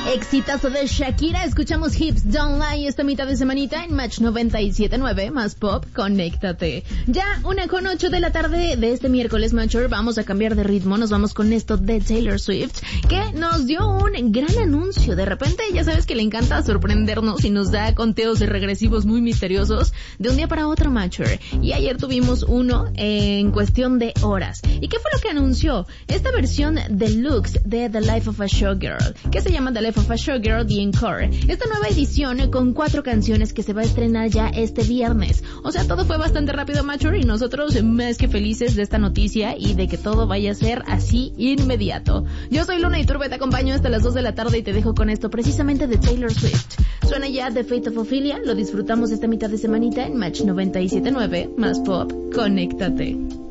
Exitazo de Shakira, escuchamos Hips Don't Lie esta mitad de semanita en Match 97.9, más pop, conéctate. Ya 1:08 de la tarde de este miércoles, Matcher, vamos a cambiar de ritmo, nos vamos con esto de Taylor Swift, que nos dio un gran anuncio. De repente, ya sabes que le encanta sorprendernos y nos da conteos regresivos muy misteriosos de un día para otro, Matcher. Y ayer tuvimos uno en cuestión de horas. ¿Y qué fue lo que anunció? Esta versión deluxe de The Life of a Showgirl, que se llama The Life of a Showgirl The Encore. Esta nueva edición con 4 canciones que se va a estrenar ya este viernes. O sea, todo fue bastante rápido, Matcher, y nosotros más que felices de esta noticia y de que todo vaya a ser así inmediato. Yo soy Luna Iturbe, te acompaño hasta las 2 de la tarde y te dejo con esto precisamente de Taylor Swift. Suena ya The Fate of Ophelia, lo disfrutamos esta mitad de semanita en Match 97.9, más pop, conéctate.